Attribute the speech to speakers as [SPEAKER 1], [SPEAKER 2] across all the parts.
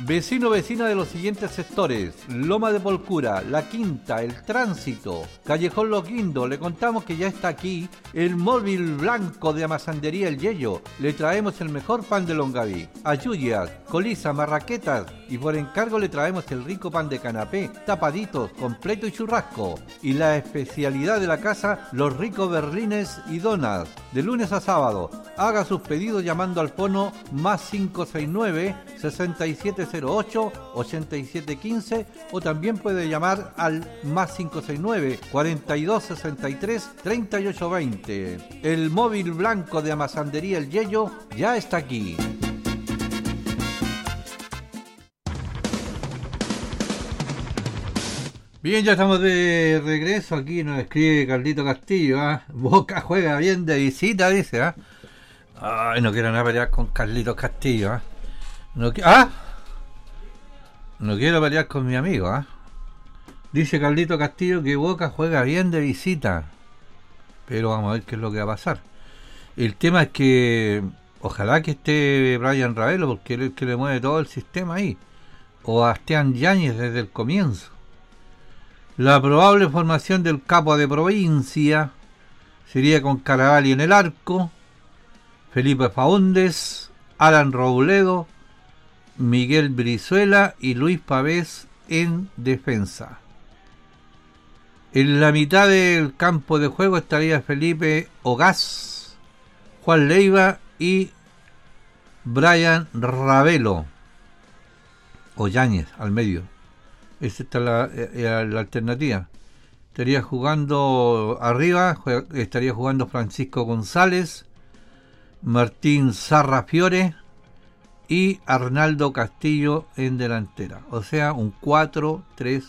[SPEAKER 1] Vecino, vecina de los siguientes sectores: Loma de Polcura, La Quinta, El Tránsito, Callejón Los Guindos. Le contamos que ya está aquí el móvil blanco de Amasandería El Yello. Le traemos el mejor pan de Longaví, ayuyas, colisa, marraquetas, y por encargo le traemos el rico pan de canapé, tapaditos, completo y churrasco. Y la especialidad de la casa, los ricos berlines y donas. De lunes a sábado, haga sus pedidos llamando al fono más 569-6708-8715, o también puede llamar al más 569-4263-3820. El móvil blanco de Amasandería El Yello ya está aquí. Bien, ya estamos de regreso. Aquí nos escribe Carlito Castillo, ¿eh? Boca juega bien de visita, dice, ¿eh? Ay, no quiero nada pelear con Carlito Castillo, ¿eh? No quiero pelear con mi amigo, ¿eh? Dice Carlito Castillo que Boca juega bien de visita, pero vamos a ver qué es lo que va a pasar. El tema es que ojalá que esté Brian Ravelo, porque él es el que le mueve todo el sistema ahí, o a Esteban Yáñez desde el comienzo. La probable formación del capo de provincia sería con Caravalli en el arco, Felipe Faúndez, Alan Robledo, Miguel Brizuela y Luis Pavés en defensa. En la mitad del campo de juego estaría Felipe Ogaz, Juan Leiva y Brian Ravelo, o Yáñez al medio. Esa está la alternativa. Estaría jugando arriba, estaría jugando Francisco González, Martín Sarra Fiore y Arnaldo Castillo en delantera. O sea, un 4-3-3.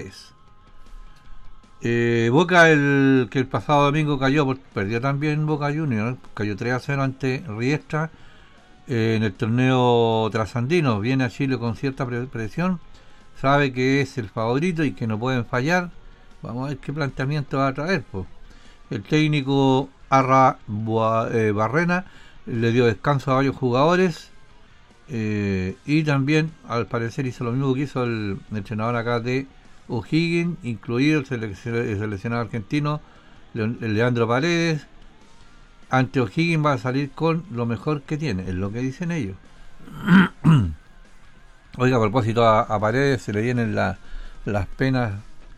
[SPEAKER 1] Boca, que el pasado domingo perdió también Boca Juniors, cayó 3-0 ante Riestra en el torneo trasandino. Viene a Chile con cierta presión, sabe que es el favorito y que no pueden fallar. Vamos a ver qué planteamiento va a traer, pues. El técnico Barrena le dio descanso a varios jugadores, y también al parecer hizo lo mismo que hizo el entrenador acá de O'Higgins, incluido el seleccionado argentino Leandro Paredes. Ante O'Higgins va a salir con lo mejor que tiene, es lo que dicen ellos. Oiga, a propósito, a Paredes se le vienen las penas,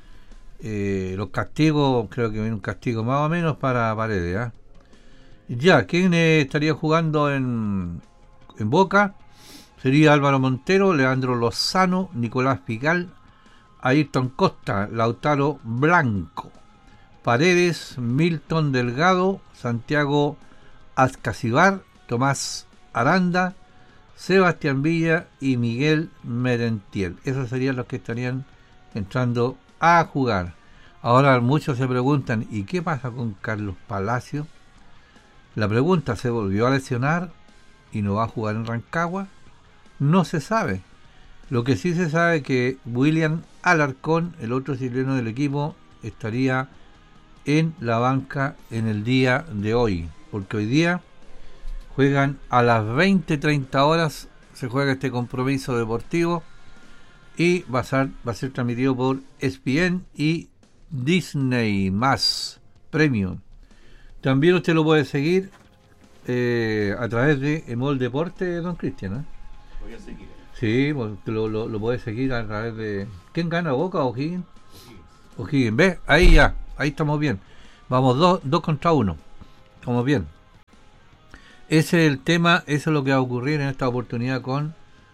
[SPEAKER 1] los castigos. Creo que viene un castigo más o menos para Paredes, ¿eh? Ya, ¿quién estaría jugando en Boca? Sería Álvaro Montero, Leandro Lozano, Nicolás Figal, Ayrton Costa, Lautaro Blanco, Paredes, Milton Delgado, Santiago Ascasibar, Tomás Aranda, Sebastián Villa y Miguel Merentiel. Esos serían los que estarían entrando a jugar. Ahora muchos se preguntan, ¿y qué pasa con Carlos Palacio? La pregunta: ¿se volvió a lesionar y no va a jugar en Rancagua? No se sabe. Lo que sí se sabe es que William Alarcón, el otro chileno del equipo, estaría en la banca en el día de hoy, porque hoy día juegan a las 20:30 horas, se juega este compromiso deportivo y va a ser transmitido por ESPN y Disney más Premium. También usted lo puede seguir a través de Emol Deporte, don Cristian, ¿eh?
[SPEAKER 2] Voy a seguir.
[SPEAKER 1] Sí, lo puede seguir a través de... ¿Quién gana, Boca o O'Higgins? O'Higgins, ¿ves? Ahí ya, ahí estamos bien. Vamos 2 contra 1. Estamos bien. Ese es el tema, eso es lo que va a ocurrir en esta oportunidad con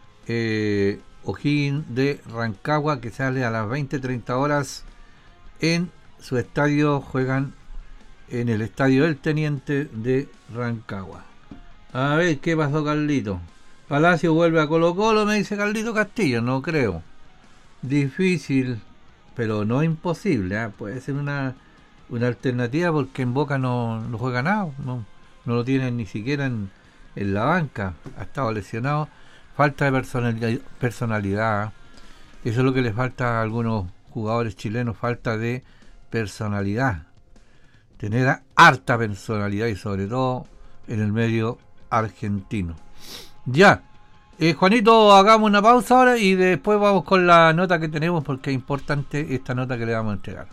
[SPEAKER 1] O'Higgins de Rancagua, que sale a las 20:30 horas en su estadio. Juegan en el estadio del Teniente de Rancagua. A ver qué pasó, Carlito. Palacio vuelve a Colo-Colo, me dice Carlito Castillo. No creo. Difícil, pero no imposible, ¿eh? Puede ser una alternativa, porque en Boca no juega nada, no lo tienen ni siquiera en la banca. Ha estado lesionado. Falta de personalidad. Eso es lo que le falta a algunos jugadores chilenos, falta de personalidad. Tener harta personalidad, y sobre todo en el medio argentino. Ya, Juanito, hagamos una pausa ahora y después vamos con la nota que tenemos porque es importante esta nota que le vamos a entregar.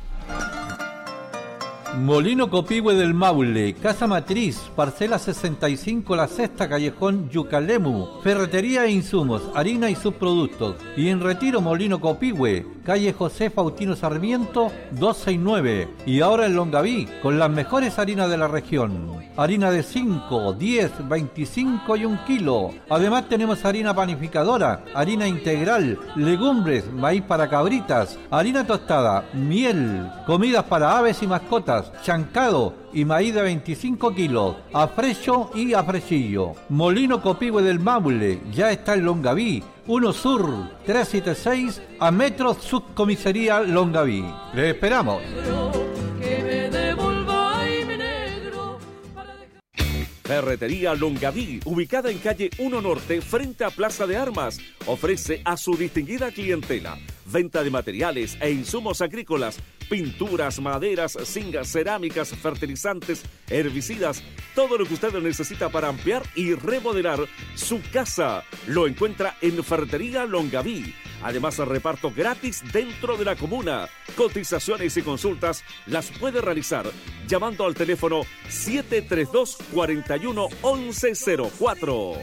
[SPEAKER 1] Molino Copihue del Maule, Casa Matriz, parcela 65, La Sexta, Callejón Yucalemu, ferretería e insumos, harina y subproductos. Y en Retiro, Molino Copihue, calle José Faustino Sarmiento, 269. Y ahora en Longaví, con las mejores harinas de la región. Harina de 5, 10, 25 y 1 kilo. Además tenemos harina panificadora, harina integral, legumbres, maíz para cabritas, harina tostada, miel, comidas para aves y mascotas, chancado y maíz de 25 kilos, afrecho y afrechillo. Molino Copihue del Maule, ya está en Longaví, 1 Sur, 376, a metros Subcomisaría Longaví. Les esperamos.
[SPEAKER 2] Ferretería Longaví, ubicada en calle 1 Norte, frente a Plaza de Armas, ofrece a su distinguida clientela venta de materiales e insumos agrícolas, pinturas, maderas, zingas, cerámicas, fertilizantes, herbicidas, todo lo que usted necesita para ampliar y remodelar su casa. Lo encuentra en Ferretería Longaví. Además, reparto gratis dentro de la comuna. Cotizaciones y consultas las puede realizar llamando al teléfono 732-41-1104.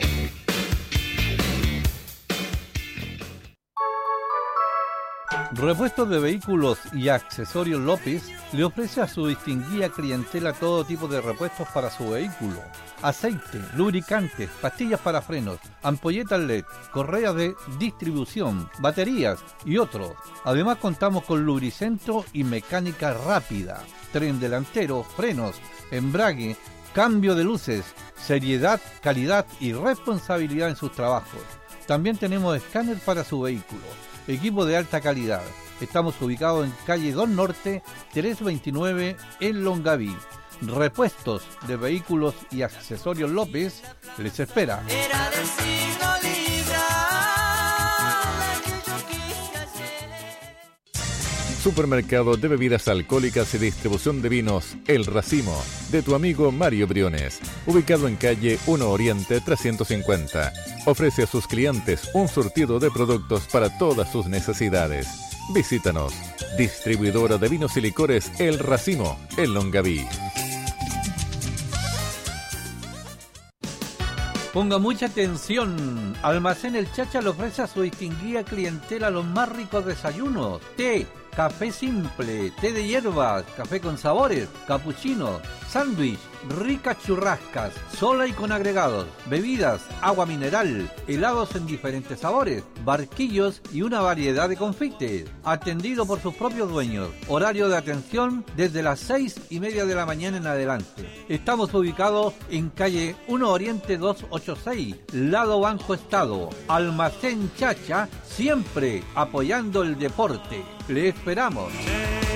[SPEAKER 1] Repuestos de Vehículos y Accesorios López le ofrece a su distinguida clientela todo tipo de repuestos para su vehículo. Aceite, lubricantes, pastillas para frenos, ampolletas LED, correas de distribución, baterías y otros. Además contamos con lubricentro y mecánica rápida, tren delantero, frenos, embrague, cambio de luces, seriedad, calidad y responsabilidad en sus trabajos. También tenemos escáner para su vehículo. Equipo de alta calidad. Estamos ubicados en calle 2 Norte, 329 en Longaví. Repuestos de Vehículos y Accesorios López les espera.
[SPEAKER 3] Supermercado de bebidas alcohólicas y distribución de vinos El Racimo, de tu amigo Mario Briones, ubicado en calle 1 Oriente 350. Ofrece a sus clientes un surtido de productos para todas sus necesidades. Visítanos. Distribuidora de vinos y licores El Racimo, en Longaví.
[SPEAKER 1] Ponga mucha atención. Almacén El Chacha le ofrece a su distinguida clientela los más ricos desayunos. Té, café simple, té de hierbas, café con sabores, capuchino, sándwich, ricas churrascas, sola y con agregados, bebidas, agua mineral, helados en diferentes sabores, barquillos y una variedad de confites. Atendido por sus propios dueños. Horario de atención desde las 6:30 de la mañana en adelante. Estamos ubicados en calle 1 Oriente 286, lado Banco Estado. Almacén Chacha, siempre apoyando el deporte. Le esperamos.